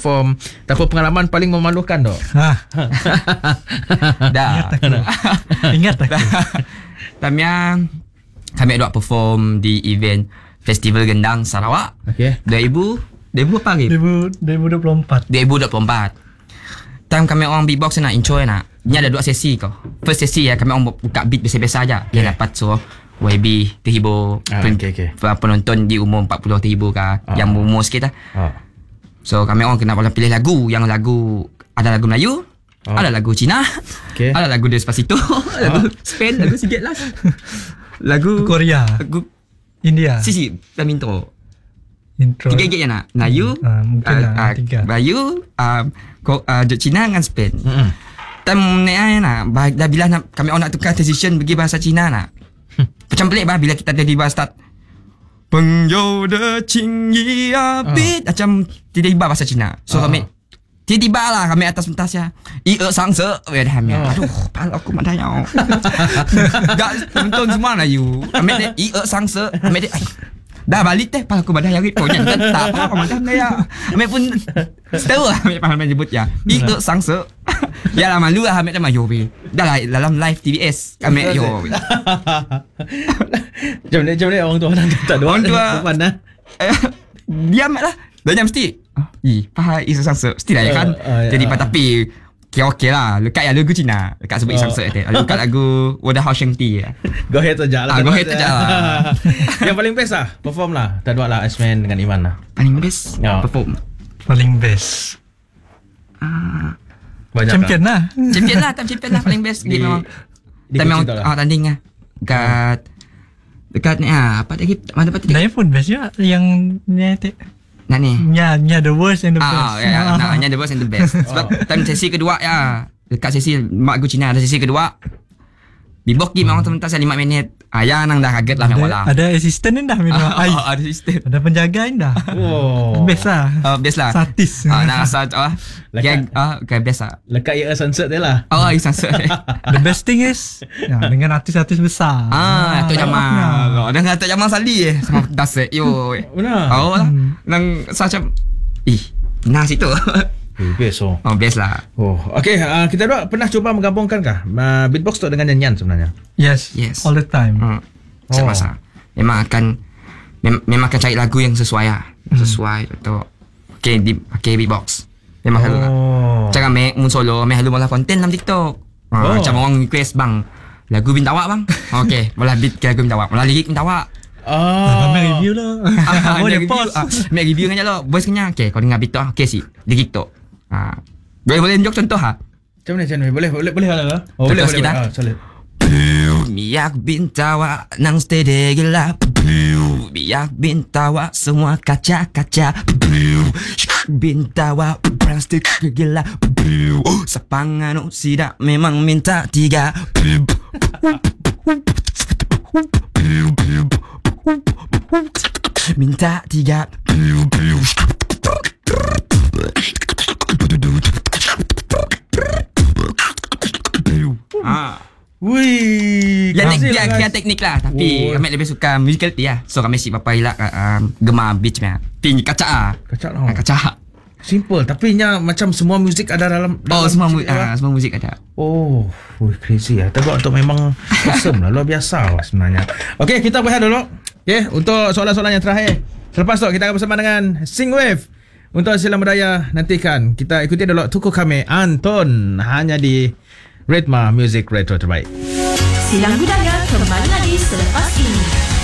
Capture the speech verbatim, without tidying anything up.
perform ataupun pengalaman paling memalukan dok? Ha. Dah. Ingat aku. Ingat aku. Tamnya kami ada perform di event Festival Gendang Sarawak. Okey. dua ribu dua ribu apa lagi? dua ribu dua puluh empat. dua ribu dua puluh empat. Time kami orang beatbox nak intro nak. Ni ada dua sesi kau. First sesi ya kami orang buka beat biasa-biasa aja. Dia yeah. dapat so Y B terhibur, ah, pen, okay, okay. penonton di umur empat puluh terhibur kah, ah. yang umur sikit lah. Ah. So kami orang kena pilih lagu. Yang lagu ada lagu Melayu, ah. ada lagu Cina, okay. ada lagu Despacito, lagu Spain, lagu sikit lah. Lagu Korea, lagu India. Sisi dah intro. Intro. Tiga gig je nak. Melayu, uh, mungkin uh, lah uh, tiga. Melayu, uh, ko, uh, Cina dengan Spain. Mm-hmm. Time ni nak, dah bila nak kami orang nak tukar transition pergi bahasa Cina nak. Macam pelik bah bila kita tiba-tiba start Pengjou de Qingyi a beat macam tiba-tiba bahasa Cina. So uh. kami tiba-tiba lah kami atas pentas ya. I e sang se we dah kami. Aduh, pala aku madayau. Dak tonton semua lah you. Kami de i e sang se, kami de dah balik teh pala aku badai hari tu kan tak apa macam dia. Kami pun tahu lah kami paham menyebut ya. I e sang se. Ya lah malu lah kami dah mayu be. Dah lah dalam live T V S kami yo. Jom ni jom ni orang tua nak kata orang tua mana? Diam lah. Dah mesti. Ih, faham isu sangsa. Mesti lah ya kan. Jadi tapi okey-okey lah. Lekat ya lagu Cina. Lekat sebut sangsa tu. Lekat lagu Woda Hao Sheng Ti. Go ahead saja lah. Go ahead saja lah. Yang paling best lah perform lah. Tak dua lah Asman dengan Iman lah. Paling best perform. Paling best. Ah, champion lah. Champion lah, time champion lah paling best. Di, memang. Di time memang ah, tanding lah. Dekat dekat ni ah apa tadi? Mana dapat tadi? Dia pun best juga yang ni Nak ni. Nya nya the worst and the ah, best. Ah, ya, nah, nya the worst and the best. Sebab time sesi kedua ya. Dekat sesi mak aku Cina ada sesi kedua. Beatbox game orang teman-teman saya lima minit. Ah, ya nang dah kaget lah memang lah. Ada assistant dah minum air. Ah, ada assistant. Ada penjaga dah. Oh. Best lah. Oh, best lah. Satis. Ah, nak rasa ah. Gag ah, okay, best lah. Lekat ya sunset dia lah. Oh, ya sunset. The best thing is ya, dengan artis-artis besar. Ah, Datuk Jamal. Oh, dengan Datuk Jamal Sali eh sama dasar. Yo. Benar. Oh lah. Nang macam ih, nah situ. Eh, best oh. Oh, best lah. Oh, okey. Uh, kita dua pernah cuba menggabungkan kah uh, beatbox tu dengan nyanyian sebenarnya? Yes. Yes. All the time. Hmm. Saya Oh. masa memang akan mem- memang akan cari lagu yang sesuai lah. Hmm. Sesuai untuk okay, di pakai beatbox. Memang selalu lah. Oh. Jangan make mun solo, make halu malah konten dalam TikTok. Ha, Oh. Macam orang request bang, lagu bintawak bang. Okey, malah beat ke lagu bintawak, malah lirik bintawak. Oh. Abang review lah. Ah, Oh, dia review, post. ah, make review kan lo. Voice kena. Okey, kau dengar beat tu. Okey si, di TikTok. Ha. Boleh boleh tunjuk contoh ha. Macam mana macam mana? Boleh boleh boleh lah. Oh, Contoh boleh boleh. sikit, Ah, solid. Biak bintawak nang steady gila. Biak bintawak semua kaca-kaca. Bintawak plastik gila. Sepangano sidak memang minta tiga. Minta tiga. Ah. Wih. Ya tek kasih dia lah, kira guys. teknik lah. Tapi Oh. kami lebih suka musicality lah. So kami si papa hilak um, gemar beat macam tinggi kaca ah. Kacak lah. Ah, kaca. Simple tapi nya macam semua muzik ada dalam, dalam Oh semua mu- musik dia. ah, semua muzik ada. Oh, wih, crazy lah. Tapi untuk memang awesome lah. Luar biasa lah sebenarnya. Okey, kita berehat dulu. Okay, untuk soalan-soalan yang terakhir. Selepas tu kita akan bersama dengan Singwave. Untuk silam budaya nantikan. Kita ikuti dulu Tuku Kami Anton hanya di Ritma Music Retro terbaik. Silang budaya kembali lagi selepas ini.